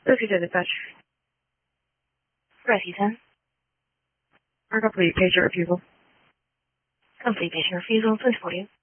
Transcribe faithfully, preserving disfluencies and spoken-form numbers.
Rescue to dispatch. Rescue ten. Our complete patient refusal. Complete patient refusal, please for you.